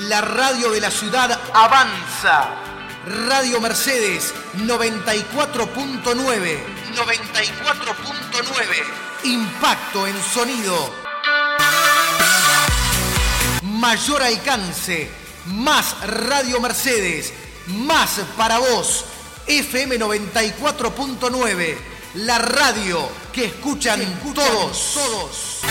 La radio de la ciudad avanza. Radio Mercedes 94.9. 94.9. Impacto en sonido. Mayor alcance. Más Radio Mercedes. Más para vos. FM 94.9. La radio que escuchan todos.